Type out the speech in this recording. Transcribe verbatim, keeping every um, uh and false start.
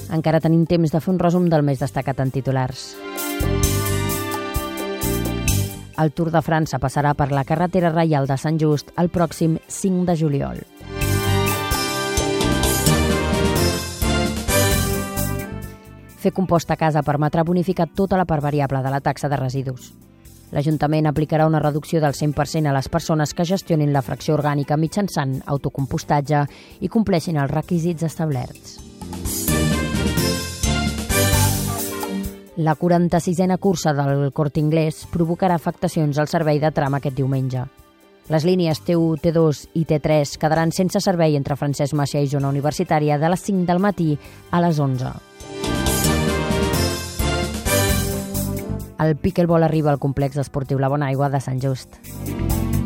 Encara tenim temps de fer un resum del més destacat en titulars. El Tour de França passarà per la carretera reial de Sant Just el pròxim cinc de juliol. Fer compost a casa permetrà bonificar tota la part variable de la taxa de residus. L'Ajuntament aplicarà una reducció del cent per cent a les persones que gestionin la fracció orgànica mitjançant autocompostatge i compleixin els requisits establerts. La quaranta-sisena cursa del Corte Inglés provocarà afectacions al servei de tram aquest diumenge. Les línies T u, T dos i T tres quedaran sense servei entre Francesc Macià i zona universitària de les cinc del matí a les onze. El pickleball arriba al complex esportiu La Bonaigua de Sant Just.